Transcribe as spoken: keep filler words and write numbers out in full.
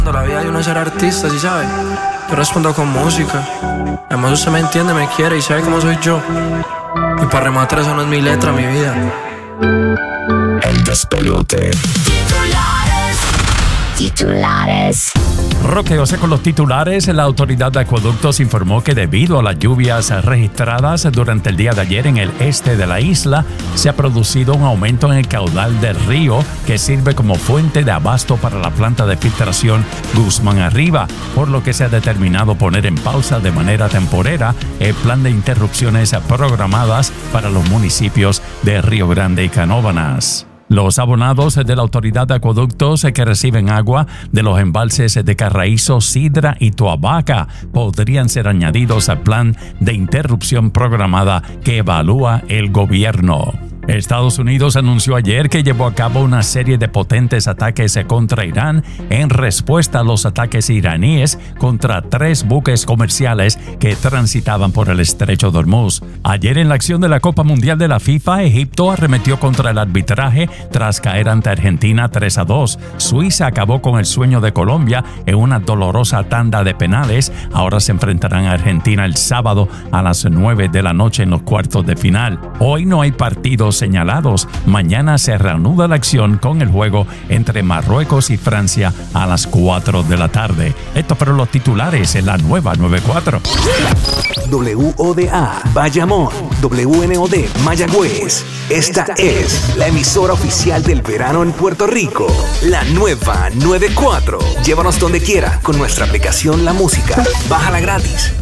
La vida de uno es ser artista, ¿sí sabe? Yo respondo con música. Además usted me entiende, me quiere y sabe cómo soy yo. Y para rematar eso no es mi letra, mi vida. El despelote. Titulares. Titulares. Roqueose con los titulares. La Autoridad de Acueductos informó que debido a las lluvias registradas durante el día de ayer en el este de la isla, se ha producido un aumento en el caudal del río que sirve como fuente de abasto para la planta de filtración Guzmán Arriba, por lo que se ha determinado poner en pausa de manera temporera el plan de interrupciones programadas para los municipios de Río Grande y Canóvanas. Los abonados de la Autoridad de Acueductos que reciben agua de los embalses de Carraízo, Sidra y Toabaca podrían ser añadidos al plan de interrupción programada que evalúa el gobierno. Estados Unidos anunció ayer que llevó a cabo una serie de potentes ataques contra Irán en respuesta a los ataques iraníes contra tres buques comerciales que transitaban por el estrecho de Hormuz. Ayer en la acción de la Copa Mundial de la FIFA, Egipto arremetió contra el arbitraje tras caer ante Argentina tres a dos. Suiza acabó con el sueño de Colombia en una dolorosa tanda de penales. Ahora se enfrentarán a Argentina el sábado a las nueve de la noche en los cuartos de final. Hoy no hay partidos señalados. Mañana se reanuda la acción con el juego entre Marruecos y Francia a las cuatro de la tarde. Estos fueron los titulares en la nueva noventa y cuatro. W O D A Bayamón, W N O D Mayagüez. Esta es la emisora oficial del verano en Puerto Rico. La nueva noventa y cuatro. Llévanos donde quiera con nuestra aplicación La Música. Bájala gratis.